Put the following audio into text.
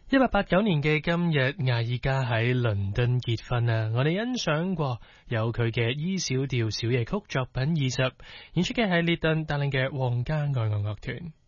1889年嘅今日，艾爾加喺倫敦結婚啊！我哋欣賞過有佢嘅 E 小調小夜曲作品20，演出嘅係列頓帶領嘅皇家愛樂樂團。